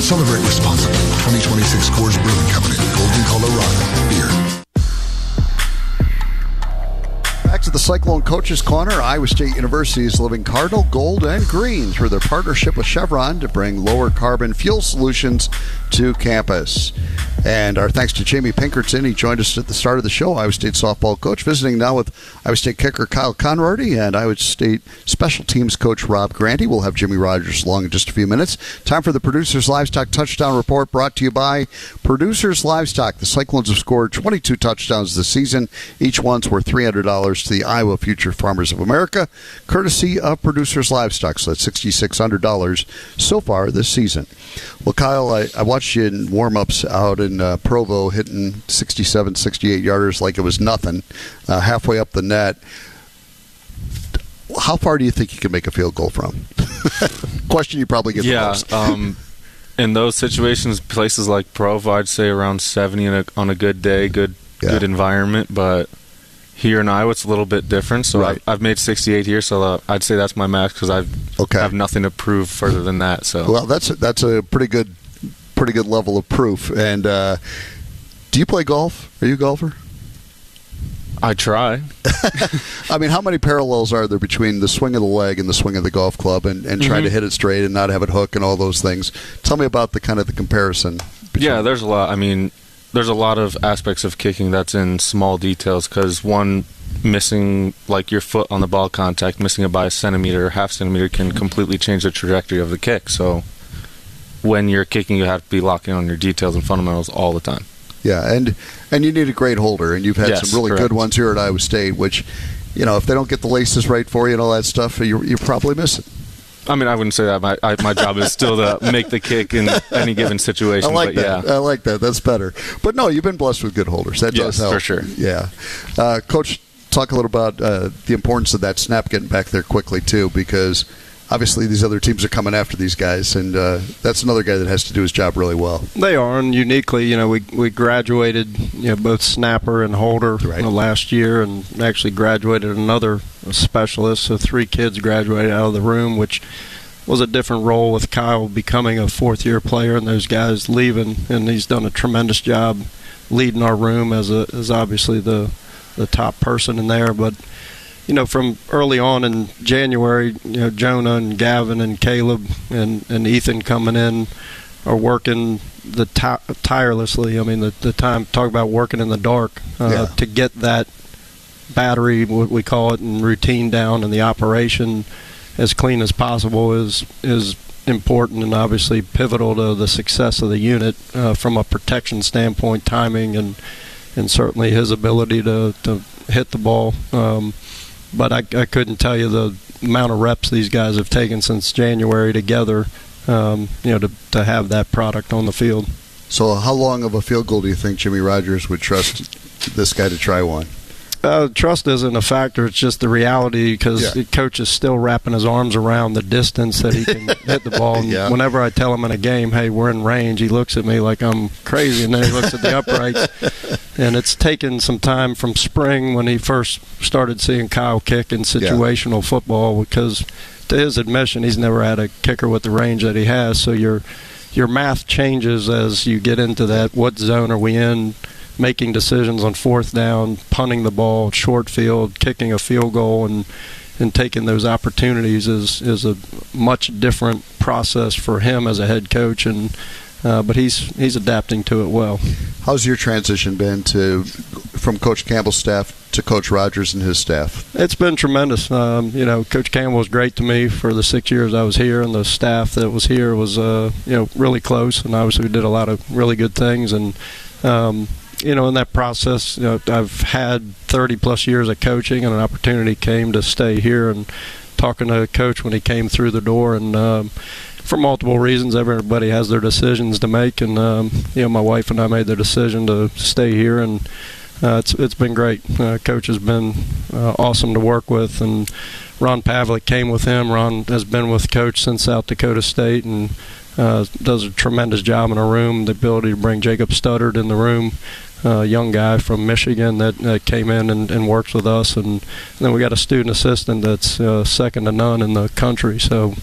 Celebrate responsibly. 2026 Coors Brewing Company, Golden, Colorado. Beer. Back to the Cyclone Coaches Corner. Iowa State University is living Cardinal, Gold, and Green through their partnership with Chevron to bring lower carbon fuel solutions to campus. And our thanks to Jamie Pinkerton. He joined us at the start of the show, Iowa State softball coach, visiting now with Iowa State kicker Kyle Conrady and Iowa State special teams coach Rob Grandy. We'll have Jimmy Rogers along in just a few minutes. Time for the Producers Livestock Touchdown Report, brought to you by Producers Livestock. The Cyclones have scored 22 touchdowns this season. Each one's worth $300 to the Iowa Future Farmers of America, courtesy of Producers Livestock. So that's $6,600 so far this season. Well, Kyle, I watched you in warm-ups out in Provo hitting 67, 68 yarders like it was nothing, halfway up the net. How far do you think you can make a field goal from? Question you probably get the most. In those situations, places like Provo, I'd say around 70 on a good day, good environment, but here in Iowa, it's a little bit different. So right. I've made 68 here, so I'd say that's my max because I have nothing to prove further than that. So well, that's a pretty good level of proof. And do you play golf? Are you a golfer? I try. I mean, how many parallels are there between the swing of the leg and the swing of the golf club, and trying to hit it straight and not have it hook and all those things? Tell me about the comparison. Yeah, there's a lot. I mean, there's a lot of aspects of kicking that's in small details, because one, missing like your foot on the ball contact, missing it by a centimeter or half centimeter can completely change the trajectory of the kick. So when you're kicking, you have to be locking on your details and fundamentals all the time. Yeah, and you need a great holder, and you've had some really good ones here at Iowa State, which, if they don't get the laces right for you and all that stuff, you're probably missing. I mean, I wouldn't say that. My job is still to make the kick in any given situation. I like that. Yeah. I like that. That's better. But no, you've been blessed with good holders. That does help. For sure. Yeah. Coach, talk a little about the importance of that snap getting back there quickly, too, because obviously these other teams are coming after these guys, and that's another guy that has to do his job really well. They are, and uniquely, we graduated, both snapper and holder last year, and actually graduated another specialist. So 3 kids graduated out of the room, which was a different role with Kyle becoming a fourth-year player and those guys leaving, and he's done a tremendous job leading our room as obviously the top person in there. But from early on in January, Jonah and Gavin and Caleb and Ethan coming in are working tirelessly. I mean, the time, talk about working in the dark to get that battery, what we call it, and routine down, and the operation as clean as possible is important and obviously pivotal to the success of the unit from a protection standpoint, timing, and certainly his ability to hit the ball. But I couldn't tell you the amount of reps these guys have taken since January together, to have that product on the field. So how long of a field goal do you think Jimmy Rogers would trust this guy to try one? Trust isn't a factor. It's just the reality, because the coach is still wrapping his arms around the distance that he can hit the ball. And whenever I tell him in a game, hey, we're in range, he looks at me like I'm crazy, and then he looks at the uprights. And it's taken some time from spring when he first started seeing Kyle kick in situational football, because to his admission, he's never had a kicker with the range that he has. So your math changes as you get into that. What zone are we in? Making decisions on fourth down, punting the ball, short field, kicking a field goal, and taking those opportunities is a much different process for him as a head coach, and but he's adapting to it well. How's your transition been from Coach Campbell's staff to Coach Rogers and his staff? It's been tremendous. Coach Campbell was great to me for the 6 years I was here, and the staff that was here was really close, and obviously we did a lot of really good things, and in that process, I've had 30-plus years of coaching, and an opportunity came to stay here, and talking to Coach when he came through the door, and for multiple reasons, everybody has their decisions to make, and my wife and I made the decision to stay here, and it's been great. Coach has been awesome to work with, and Ron Pavlik came with him. Ron has been with Coach since South Dakota State, and does a tremendous job in our room. The ability to bring Jacob Studdard in the room, a young guy from Michigan that came in and works with us, and then we got a student assistant that's second to none in the country. So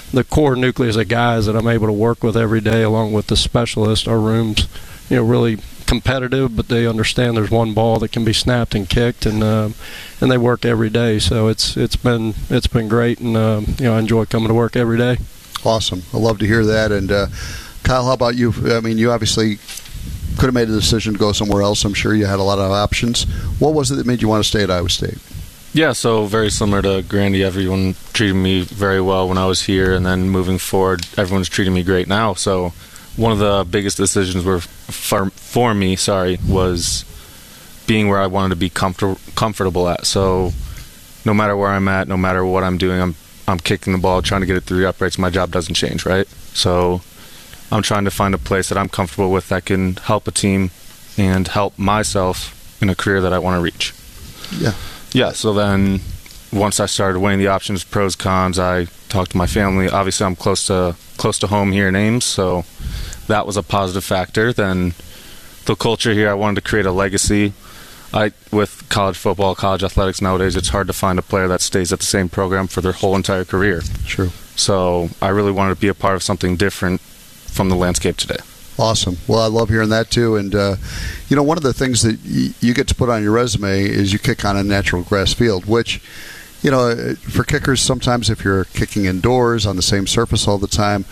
the core nucleus of guys that I'm able to work with every day, along with the specialists. Our rooms, really competitive, but they understand there's one ball that can be snapped and kicked, and they work every day. So it's been great, and I enjoy coming to work every day. Awesome. I love to hear that. And Kyle, how about you? I mean, you obviously could have made a decision to go somewhere else. I'm sure you had a lot of options. What was it that made you want to stay at Iowa State? Yeah, so very similar to Grandy. Everyone treated me very well when I was here, and then moving forward, everyone's treating me great now. So one of the biggest decisions for me was being where I wanted to be comfortable at. So no matter where I'm at, no matter what I'm doing, I'm kicking the ball, trying to get it through the uprights. My job doesn't change, right? So I'm trying to find a place that I'm comfortable with that can help a team and help myself in a career that I want to reach. Yeah, so then once I started weighing the options, pros, cons, I talked to my family. Obviously, I'm close to home here in Ames, so that was a positive factor. Then the culture here, I wanted to create a legacy. With college football, college athletics nowadays, it's hard to find a player that stays at the same program for their whole entire career. True. So I really wanted to be a part of something different from the landscape today. Awesome. Well, I love hearing that too. And, one of the things that you get to put on your resume is you kick on a natural grass field, which, for kickers, sometimes if you're kicking indoors on the same surface all the time,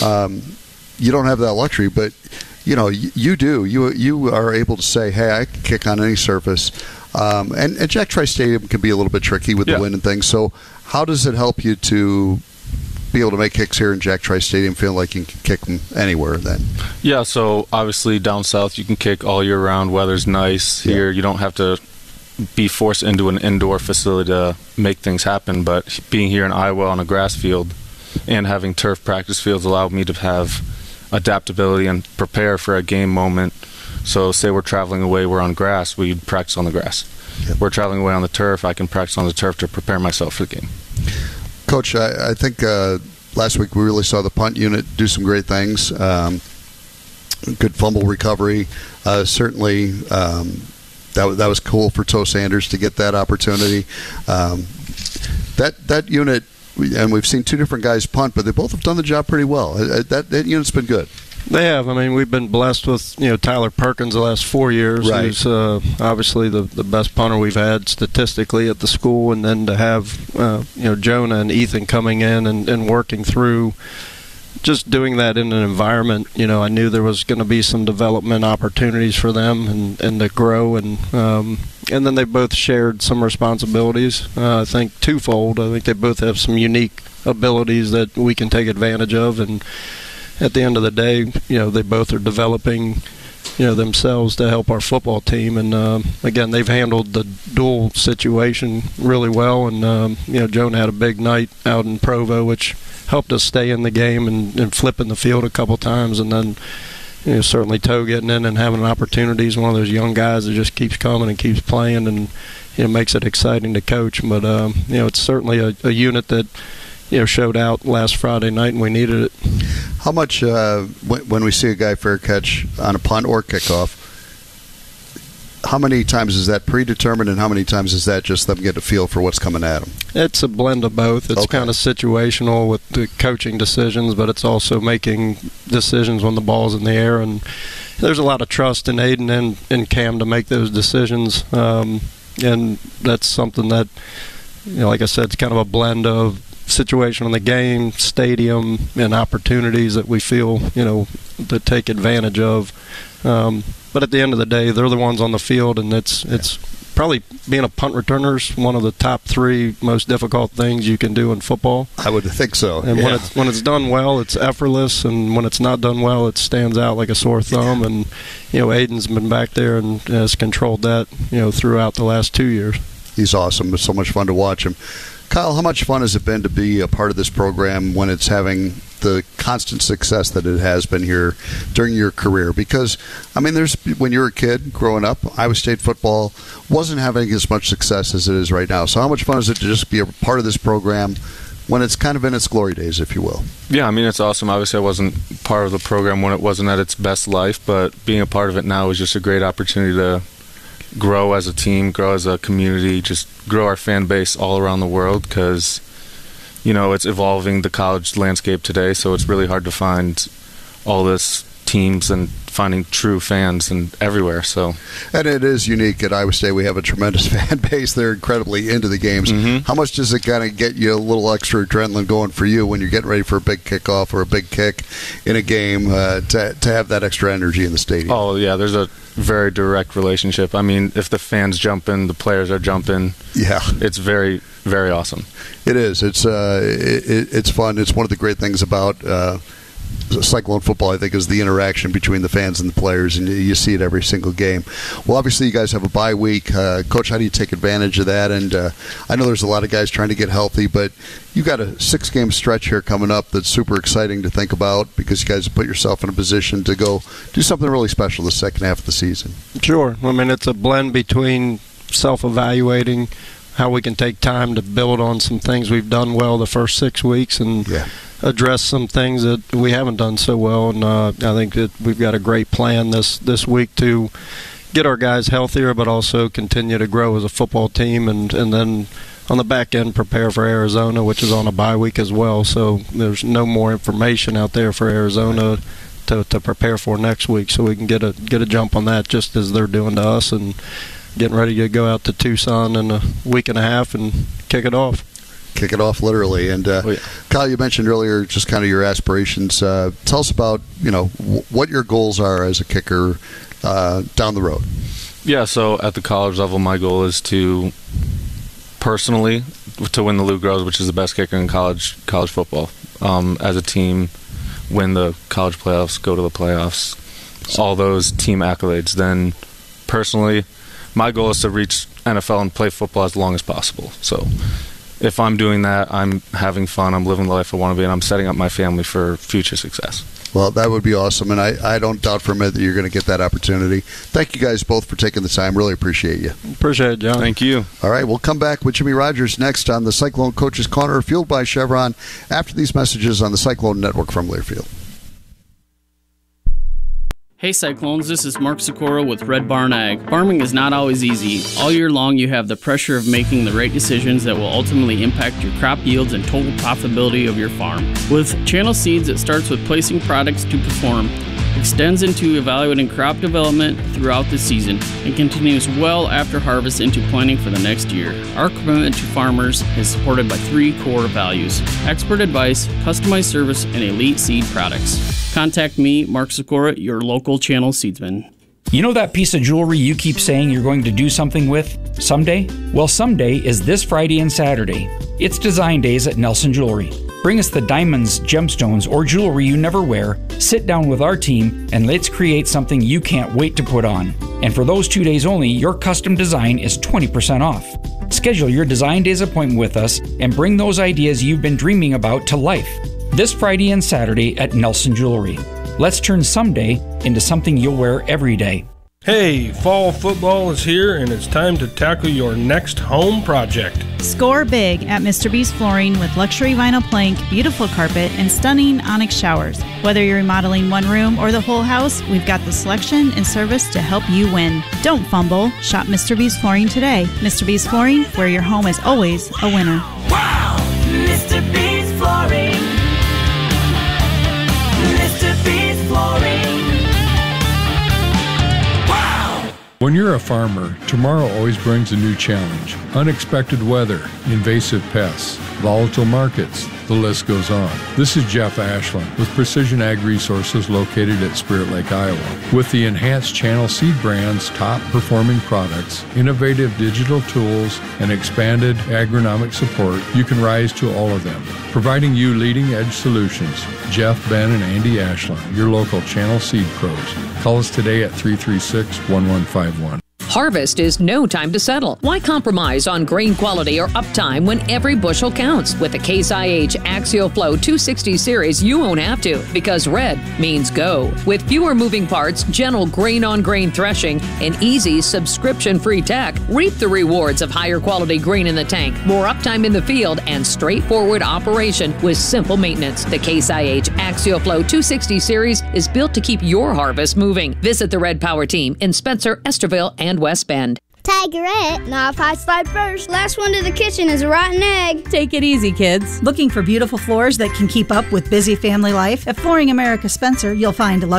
you don't have that luxury. But, you do. You are able to say, hey, I can kick on any surface. And Jack Trice Stadium can be a little bit tricky with the wind and things. So how does it help you to be able to make kicks here in Jack Trice Stadium, feel like you can kick them anywhere then? Yeah, so obviously down south you can kick all year round. Weather's nice. Yeah. Here you don't have to be forced into an indoor facility to make things happen, but being here in Iowa on a grass field and having turf practice fields allowed me to have adaptability and prepare for a game moment. So say we're traveling away, we're on grass, we'd practice on the grass. Yep. We're traveling away on the turf, I can practice on the turf to prepare myself for the game. Coach, I think last week we really saw the punt unit do some great things. Good fumble recovery. Certainly, that was cool for Toe Sanders to get that opportunity. That unit, and we've seen two different guys punt, but they both have done the job pretty well. That unit's been good. They have. I mean, we've been blessed with Tyler Perkins the last 4 years. Right. Who's obviously the best punter we've had statistically at the school, and then to have Jonah and Ethan coming in and working through, just doing that in an environment. I knew there was going to be some development opportunities for them and to grow, and then they both shared some responsibilities. I think twofold. I think they both have some unique abilities that we can take advantage of, and at the end of the day, they both are developing, themselves to help our football team. And again, they've handled the dual situation really well. And Jonah had a big night out in Provo, which helped us stay in the game and flipping the field a couple times. And then certainly Toe getting in and having opportunities. One of those young guys that just keeps coming and keeps playing, and makes it exciting to coach. But it's certainly a unit that showed out last Friday night, and we needed it. How much, when we see a guy fair catch on a punt or kickoff, how many times is that predetermined, and how many times is that just them get a feel for what's coming at them? It's a blend of both. It's okay. Kind of situational with the coaching decisions, but it's also making decisions when the ball's in the air. And there's a lot of trust in Aiden and Cam to make those decisions. And that's something that, like I said, it's kind of a blend of situation in the game, stadium, and opportunities that we feel, to take advantage of. But at the end of the day, they're the ones on the field, and it's probably being a punt returner is one of the top 3 most difficult things you can do in football. I would think so. And when it's done well, it's effortless, and when it's not done well, it stands out like a sore thumb. And Aiden's been back there and has controlled that throughout the last 2 years. He's awesome. It's so much fun to watch him. Kyle, how much fun has it been to be a part of this program when it's having the constant success that it has been here during your career? Because, when you were a kid growing up, Iowa State football wasn't having as much success as it is right now. So how much fun is it to just be a part of this program when it's kind of in its glory days, if you will? Yeah, it's awesome. Obviously, I wasn't part of the program when it wasn't at its best life, but being a part of it now is just a great opportunity to grow as a team, grow as a community, just grow our fan base all around the world, because it's evolving the college landscape today, so it's really hard to find all this teams and finding true fans and everywhere. So, and it is unique at Iowa State. We have a tremendous fan base. They're incredibly into the games. Mm-hmm. How much does it kind of get you a little extra adrenaline going for you when you're getting ready for a big kickoff or a big kick in a game to have that extra energy in the stadium? Oh, yeah, there's a very direct relationship. I mean, if the fans jump in, the players are jumping. Yeah. It's very, very awesome. It is. It's fun. It's one of the great things about Cyclone football, I think, is the interaction between the fans and the players, and you see it every single game. Well, obviously, you guys have a bye week. Coach, how do you take advantage of that? And I know there's a lot of guys trying to get healthy, but you've got a 6-game stretch here coming up that's super exciting to think about because you guys have put yourself in a position to go do something really special the second half of the season. Sure. I mean, it's a blend between self-evaluating, how we can take time to build on some things we've done well the first 6 weeks, and address some things that we haven't done so well. And I think that we've got a great plan this week to get our guys healthier, but also continue to grow as a football team, and then on the back end prepare for Arizona, which is on a bye week as well. So there's no more information out there for Arizona to prepare for next week, so we can get a jump on that just as they're doing to us, and getting ready to go out to Tucson in a week and a half and kick it off. Kick it off, literally. And Kyle, you mentioned earlier just kind of your aspirations. Tell us about what your goals are as a kicker down the road. Yeah, so at the college level, my goal is to personally to win the Lou Groves, which is the best kicker in college football. As a team, win the college playoffs, go to the playoffs, all those team accolades. Then personally, my goal is to reach NFL and play football as long as possible. So if I'm doing that, I'm having fun, I'm living the life I want to be, and I'm setting up my family for future success. Well, that would be awesome, and I don't doubt for a minute that you're going to get that opportunity. Thank you guys both for taking the time. Really appreciate you. Appreciate it, John. Thank you. All right, we'll come back with Jimmy Rogers next on the Cyclone Coaches Corner, fueled by Chevron, after these messages on the Cyclone Network from Learfield. Hey Cyclones, this is Mark Sikora with Red Barn Ag. Farming is not always easy. All year long you have the pressure of making the right decisions that will ultimately impact your crop yields and total profitability of your farm. With Channel Seeds, it starts with placing products to perform, extends into evaluating crop development throughout the season, and continues well after harvest into planning for the next year. Our commitment to farmers is supported by 3 core values: expert advice, customized service, and elite seed products. Contact me, Mark Sikora, your local Channel Seedsman. You know that piece of jewelry you keep saying you're going to do something with someday? Well, someday is this Friday and Saturday. It's Design Days at Nelson Jewelry. Bring us the diamonds, gemstones, or jewelry you never wear, sit down with our team, and let's create something you can't wait to put on. And for those 2 days only, your custom design is 20% off. Schedule your Design Days appointment with us and bring those ideas you've been dreaming about to life. This Friday and Saturday at Nelson Jewelry. Let's turn someday into something you'll wear every day. Hey, fall football is here and it's time to tackle your next home project. Score big at Mr. B's Flooring with luxury vinyl plank, beautiful carpet, and stunning onyx showers. Whether you're remodeling one room or the whole house, we've got the selection and service to help you win. Don't fumble. Shop Mr. B's Flooring today. Mr. B's Flooring, where your home is always a winner. Wow! Mr. B's Flooring. Mr. B's Flooring. Wow! When you're a farmer, tomorrow always brings a new challenge. Unexpected weather, invasive pests, volatile markets, the list goes on. This is Jeff Ashland with Precision Ag Resources located at Spirit Lake, Iowa. With the enhanced Channel Seed brand's top performing products, innovative digital tools, and expanded agronomic support, you can rise to all of them. Providing you leading edge solutions, Jeff, Ben, and Andy Ashland, your local Channel Seed pros. Call us today at 336-1151. Harvest is no time to settle. Why compromise on grain quality or uptime when every bushel counts? With the Case IH Axial Flow 260 series, you won't have to, because red means go. With fewer moving parts, gentle grain-on-grain threshing, and easy subscription-free tech, reap the rewards of higher quality grain in the tank, more uptime in the field, and straightforward operation with simple maintenance. The Case IH Axial Flow 260 series is built to keep your harvest moving. Visit the Red Power team in Spencer, Esterville, and West Bend. Tigerette. Not if I slide first. Last one to the kitchen is a rotten egg. Take it easy, kids. Looking for beautiful floors that can keep up with busy family life? At Flooring America Spencer, you'll find